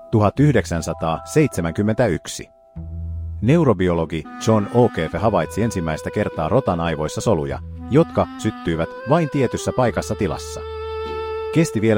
1971. Neurobiologi John O'Keefe havaitsi ensimmäistä kertaa rotan aivoissa soluja, jotka syttyivät vain tietyssä paikassa tilassa. Kesti vielä